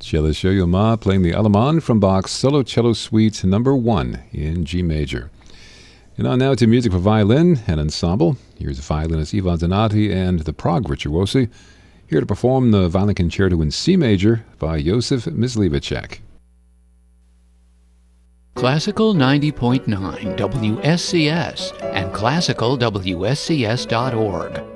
Cello Show-Yo-Ma playing the Allemande from Bach's Solo Cello Suite No. 1 in G major. And on now to music for violin and ensemble. Here's violinist Ivan Donati and the Prague Virtuosi, here to perform the Violin Concerto in C major by Josef Myslivacek. Classical 90.9 WSCS and classicalwscs.org